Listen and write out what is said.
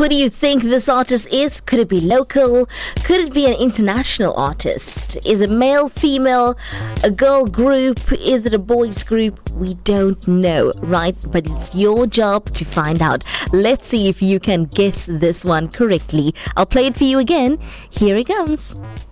Who do you think this artist is? Could it be local? Could it be an international artist? Is it male, female, a girl group? Is it a boys group? We don't know, right? But it's your job to find out. Let's see if you can guess this one correctly. I'll play it for you again. Here it comes.